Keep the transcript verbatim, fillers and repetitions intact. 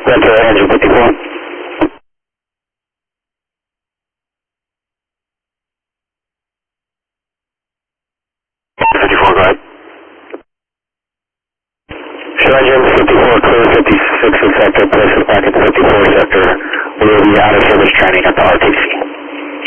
Ventura, engine fifty-four. fifty-four, go ahead. Show engine fifty-four, clear fifty-six, six